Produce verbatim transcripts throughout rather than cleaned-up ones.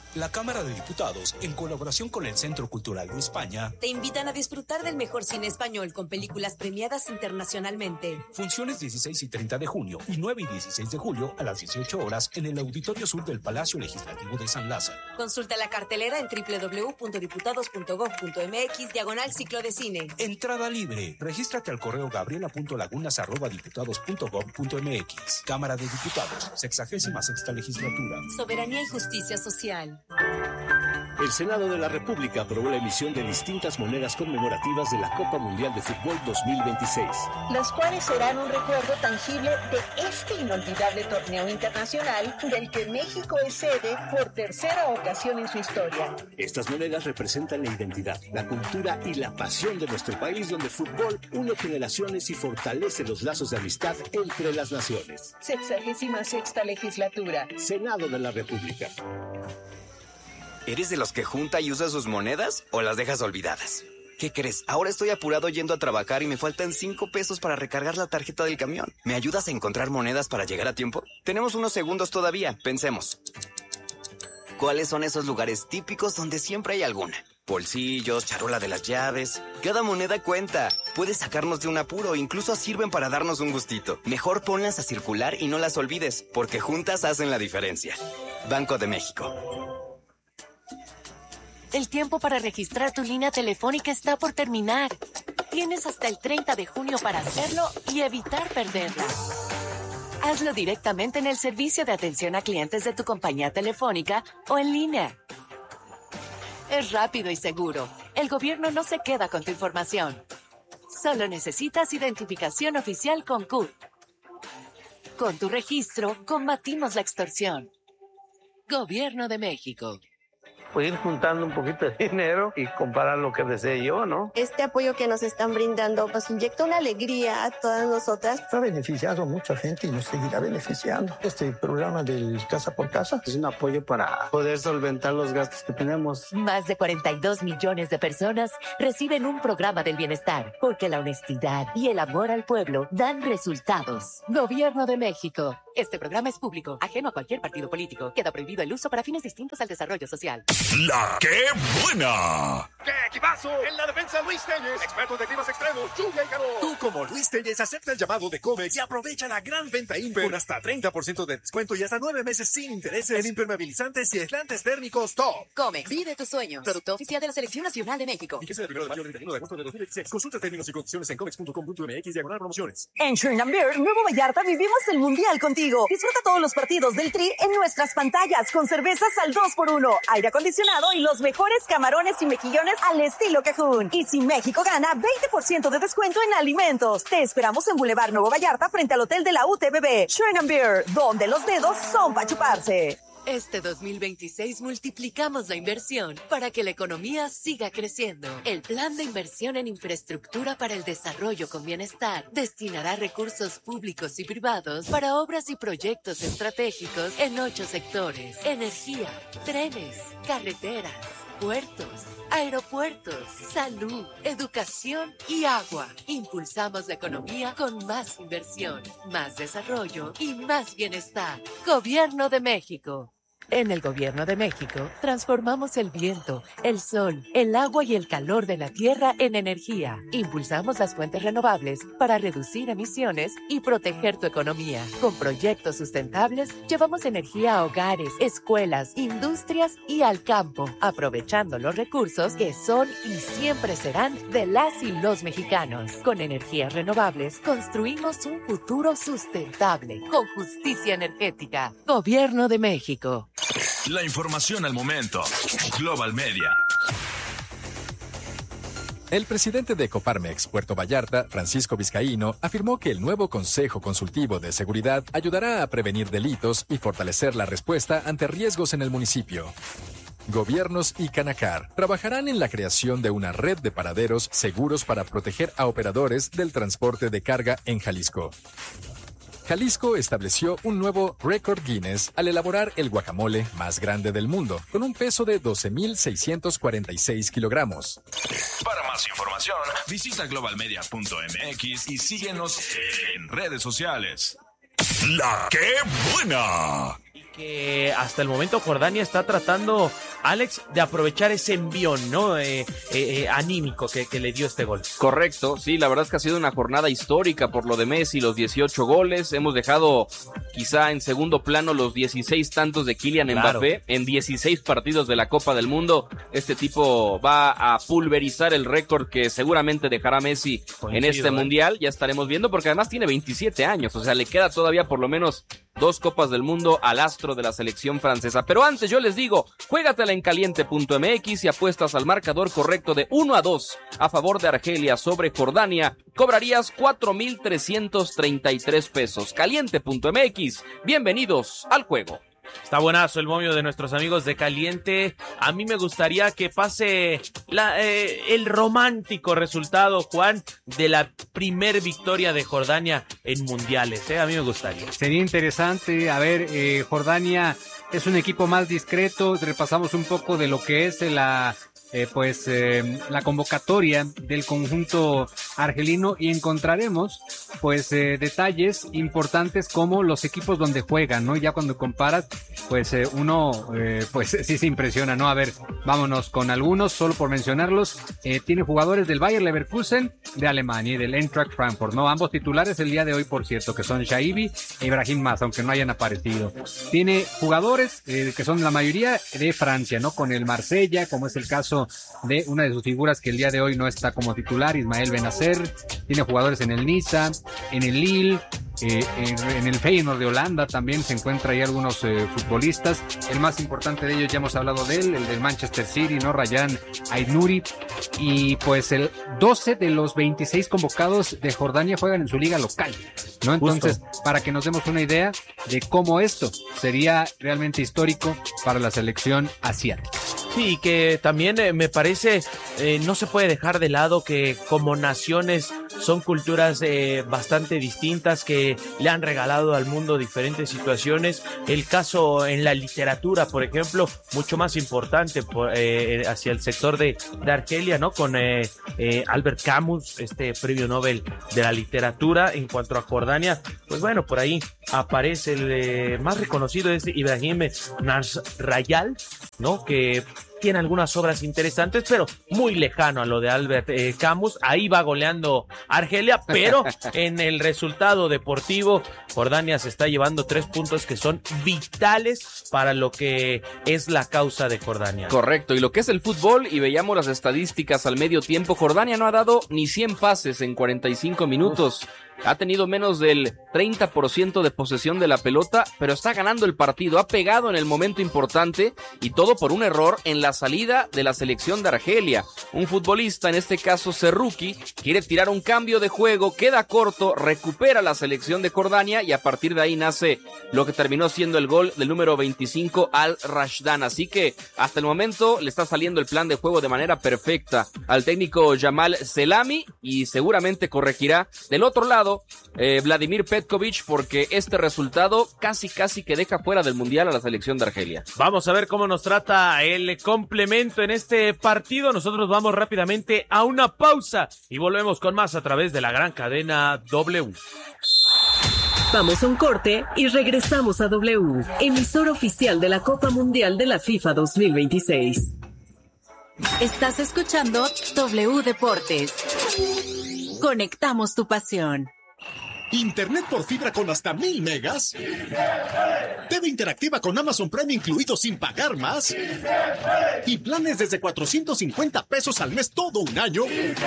La Cámara de Diputados, en colaboración con el Centro Cultural de España, te invitan a disfrutar del mejor cine español con películas premiadas internacionalmente. Funciones dieciséis y treinta de junio y nueve y dieciséis de julio a las dieciocho horas en el Auditorio Sur del Palacio Legislativo de San Lázaro. Consulta la cartelera en doble u doble u doble u punto diputados punto gob punto eme equis diagonal ciclo de cine. Entrada libre. Regístrate al correo gabriela punto lagunas arroba diputados punto gob punto eme equis. Cámara de Diputados, sexagésima sexta legislatura. Soberanía y justicia social. El Senado de la República aprobó la emisión de distintas monedas conmemorativas de la Copa Mundial de Fútbol dos mil veintiséis. Las cuales serán un recuerdo tangible de este inolvidable torneo internacional del que México es sede por tercera ocasión en su historia. Estas monedas representan la identidad, la cultura y la pasión de nuestro país, donde el fútbol une generaciones y fortalece los lazos de amistad entre las naciones. Sexagésima sexta legislatura. Senado de la República. ¿Eres de los que junta y usa sus monedas o las dejas olvidadas? ¿Qué crees? Ahora estoy apurado yendo a trabajar y me faltan cinco pesos para recargar la tarjeta del camión. ¿Me ayudas a encontrar monedas para llegar a tiempo? Tenemos unos segundos todavía, pensemos. ¿Cuáles son esos lugares típicos donde siempre hay alguna? Bolsillos, charola de las llaves. Cada moneda cuenta. Puedes sacarnos de un apuro, incluso sirven para darnos un gustito. Mejor ponlas a circular y no las olvides, porque juntas hacen la diferencia. Banco de México. El tiempo para registrar tu línea telefónica está por terminar. Tienes hasta el treinta de junio para hacerlo y evitar perderla. Hazlo directamente en el servicio de atención a clientes de tu compañía telefónica o en línea. Es rápido y seguro. El gobierno no se queda con tu información. Solo necesitas identificación oficial con C U R. Con tu registro, combatimos la extorsión. Gobierno de México. Pues ir juntando un poquito de dinero y comparar lo que desee yo, ¿no? Este apoyo que nos están brindando nos inyecta una alegría a todas nosotras. Ha beneficiado a mucha gente y nos seguirá beneficiando. Este programa del Casa por Casa es un apoyo para poder solventar los gastos que tenemos. Más de cuarenta y dos millones de personas reciben un programa del bienestar, porque la honestidad y el amor al pueblo dan resultados. Gobierno de México. Este programa es público, ajeno a cualquier partido político. Queda prohibido el uso para fines distintos al desarrollo social. ¡La qué buena! ¡Qué equipazo! En la defensa, Luis Telles, experto de climas extremos, lluvia y calor. Tú, como Luis Telles, acepta el llamado de Comex y aprovecha la gran venta Imper con hasta treinta por ciento de descuento y hasta nueve meses sin intereses en impermeabilizantes y aislantes térmicos top. Comex, vive tus sueños. Producto oficial de la Selección Nacional de México. Y que sea del primero de mayo al treinta y uno de agosto de dos mil dieciséis. Consulta términos y condiciones en comex punto com punto eme equis diagonal promociones. En Sherman Beer, Nuevo Vallarta, vivimos el Mundial contigo. Disfruta todos los partidos del Tri en nuestras pantallas con cervezas al dos por uno, aire acondicionado y los mejores camarones y mejillones al estilo Cajún. Y si México gana, veinte por ciento de descuento en alimentos. Te esperamos en Boulevard Nuevo Vallarta frente al Hotel de la U T B B. Sherman Beer, donde los dedos son para chuparse. Este dos mil veintiséis multiplicamos la inversión para que la economía siga creciendo. El Plan de Inversión en Infraestructura para el Desarrollo con Bienestar destinará recursos públicos y privados para obras y proyectos estratégicos en ocho sectores: energía, trenes, carreteras, puertos, aeropuertos, salud, educación y agua. Impulsamos la economía con más inversión, más desarrollo y más bienestar. Gobierno de México. En el Gobierno de México, transformamos el viento, el sol, el agua y el calor de la tierra en energía. Impulsamos las fuentes renovables para reducir emisiones y proteger tu economía. Con proyectos sustentables, llevamos energía a hogares, escuelas, industrias y al campo, aprovechando los recursos que son y siempre serán de las y los mexicanos. Con energías renovables, construimos un futuro sustentable, con justicia energética. Gobierno de México. La información al momento. Global Media. El presidente de Coparmex Puerto Vallarta, Francisco Vizcaíno, afirmó que el nuevo Consejo Consultivo de Seguridad ayudará a prevenir delitos y fortalecer la respuesta ante riesgos en el municipio. Gobiernos y Canacar trabajarán en la creación de una red de paraderos seguros para proteger a operadores del transporte de carga en Jalisco. Jalisco estableció un nuevo récord Guinness al elaborar el guacamole más grande del mundo, con un peso de doce mil seiscientos cuarenta y seis kilogramos. Para más información, visita global media punto eme equis y síguenos en redes sociales. ¡La qué buena! que hasta el momento Jordania está tratando, Alex, de aprovechar ese envión, ¿no? Eh, eh, eh, anímico que, que le dio este gol. Correcto, sí, la verdad es que ha sido una jornada histórica por lo de Messi, los dieciocho goles. Hemos dejado quizá en segundo plano los dieciséis tantos de Kylian Claro. Mbappé en dieciséis partidos de la Copa del Mundo. Este tipo va a pulverizar el récord que seguramente dejará Messi Coincido, en este ¿eh? mundial. Ya estaremos viendo, porque además tiene veintisiete años, o sea, le queda todavía por lo menos dos Copas del Mundo al astro de la selección francesa. Pero antes yo les digo, juégatela en caliente punto m x y apuestas al marcador correcto de uno a dos a favor de Argelia sobre Jordania. Cobrarías cuatro mil trescientos treinta y tres pesos. caliente punto m x. Bienvenidos al juego. Está buenazo el momio de nuestros amigos de Caliente. A mí me gustaría que pase la, eh, el romántico resultado, Juan, de la primer victoria de Jordania en mundiales. ¿eh? A mí me gustaría. Sería interesante. A ver, eh, Jordania es un equipo más discreto. Repasamos un poco de lo que es la... Eh, pues eh, la convocatoria del conjunto argelino y encontraremos pues eh, detalles importantes como los equipos donde juegan, ¿no? Ya cuando comparas pues eh, uno eh, pues sí se impresiona, ¿no? A ver, vámonos con algunos, solo por mencionarlos. Eh, tiene jugadores del Bayer Leverkusen de Alemania y del Eintracht Frankfurt, ¿no? Ambos titulares el día de hoy, por cierto, que son Shaibi e Ibrahim Maz, aunque no hayan aparecido. Tiene jugadores eh, que son la mayoría de Francia, ¿no? Con el Marsella, como es el caso de una de sus figuras que el día de hoy no está como titular, Ismael Benacer. Tiene jugadores en el Niza, en el Lille, eh, en, en el Feyenoord de Holanda también se encuentra ahí algunos eh, futbolistas. El más importante de ellos ya hemos hablado de él, el del Manchester City, ¿no? Rayan Aït-Nouri. Y pues el doce de los veintiséis convocados de Jordania juegan en su liga local, ¿no? Entonces, Justo. para que nos demos una idea de cómo esto sería realmente histórico para la selección asiática. Sí, que también eh, me parece, eh, no se puede dejar de lado que como naciones son culturas eh, bastante distintas que le han regalado al mundo diferentes situaciones. El caso en la literatura, por ejemplo, mucho más importante por, eh, hacia el sector de, de Argelia, ¿no? Con eh, eh, Albert Camus, este premio Nobel de la literatura. En cuanto a Jordania, pues bueno, por ahí aparece el eh, más reconocido, es Ibrahim Nasrallah, ¿no? Que tiene algunas obras interesantes, pero muy lejano a lo de Albert eh, Camus. Ahí va goleando Argelia, pero en el resultado deportivo, Jordania se está llevando tres puntos que son vitales para lo que es la causa de Jordania. Correcto, y lo que es el fútbol, y veíamos las estadísticas al medio tiempo, Jordania no ha dado ni cien pases en cuarenta y cinco minutos. Uf. Ha tenido menos del treinta por ciento de posesión de la pelota, pero está ganando el partido, ha pegado en el momento importante y todo por un error en la salida de la selección de Argelia. Un futbolista, en este caso Serruki, quiere tirar un cambio de juego, queda corto, recupera la selección de Jordania y a partir de ahí nace lo que terminó siendo el gol del número veinticinco Al Rashdan. Así que hasta el momento le está saliendo el plan de juego de manera perfecta al técnico Jamal Selami y seguramente corregirá del otro lado Eh, Vladimir Petkovic, porque este resultado casi casi que deja fuera del mundial a la selección de Argelia. Vamos a ver cómo nos trata el complemento en este partido. Nosotros vamos rápidamente a una pausa y volvemos con más a través de la gran cadena W. Vamos a un corte y regresamos a W, emisor oficial de la Copa Mundial de la FIFA dos mil veintiséis. Estás escuchando W Deportes. Conectamos tu pasión. Internet por fibra con hasta mil megas. T V interactiva con Amazon Prime incluido sin pagar más. Y planes desde cuatrocientos cincuenta pesos al mes todo un año.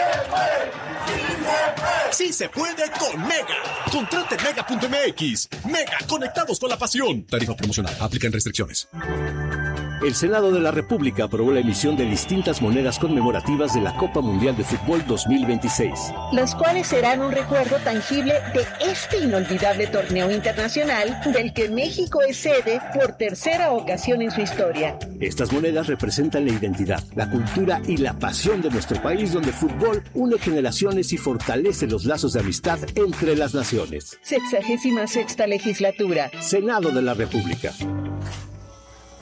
Sí se puede con Mega. Contrate mega punto m x. Mega, conectados con la pasión. Tarifa promocional. Aplican restricciones. El Senado de la República aprobó la emisión de distintas monedas conmemorativas de la Copa Mundial de Fútbol dos mil veintiséis. Las cuales serán un recuerdo tangible de este inolvidable torneo internacional del que México es sede por tercera ocasión en su historia. Estas monedas representan la identidad, la cultura y la pasión de nuestro país, donde el fútbol une generaciones y fortalece los lazos de amistad entre las naciones. Sexagésima sexta legislatura. Senado de la República.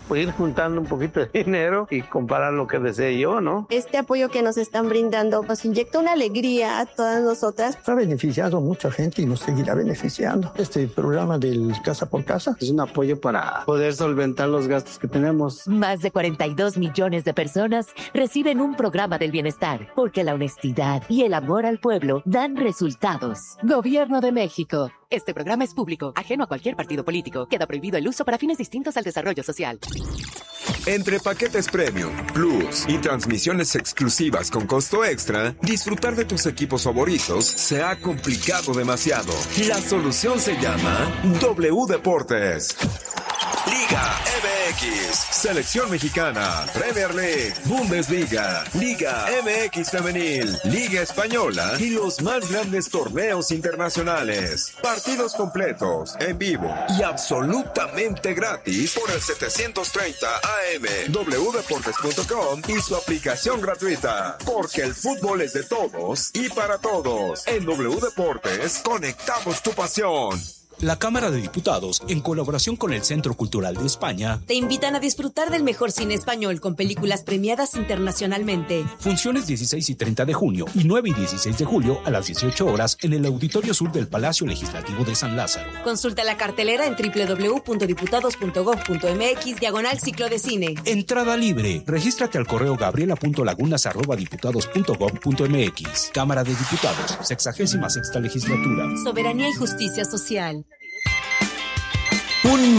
pues ir juntando un poquito de dinero y comprar lo que desee yo, ¿no? Este apoyo que nos están brindando nos inyecta una alegría a todas nosotras. Ha beneficiado a mucha gente y nos seguirá beneficiando. Este programa del Casa por Casa es un apoyo para poder solventar los gastos que tenemos. Más de cuarenta y dos millones de personas reciben un programa del bienestar, porque la honestidad y el amor al pueblo dan resultados. Gobierno de México. Este programa es público, ajeno a cualquier partido político. Queda prohibido el uso para fines distintos al desarrollo social. Entre paquetes Premium, Plus y transmisiones exclusivas con costo extra, disfrutar de tus equipos favoritos se ha complicado demasiado. La solución se llama W Deportes. Liga M X, Selección Mexicana, Premier League, Bundesliga, Liga M X Femenil, Liga Española y los más grandes torneos internacionales. Partidos completos, en vivo y absolutamente gratis por el setecientos treinta A M, w deportes punto com y su aplicación gratuita. Porque el fútbol es de todos y para todos. En W Deportes conectamos tu pasión. La Cámara de Diputados, en colaboración con el Centro Cultural de España, te invitan a disfrutar del mejor cine español con películas premiadas internacionalmente. Funciones dieciséis y treinta de junio y nueve y dieciséis de julio a las dieciocho horas en el Auditorio Sur del Palacio Legislativo de San Lázaro. Consulta la cartelera en w w w punto diputados punto gob punto m x diagonal ciclo de cine. Entrada libre. Regístrate al correo gabriela punto lagunas arroba diputados punto gob punto m x. Cámara de Diputados, sexagésima sexta legislatura. Soberanía y justicia social. Un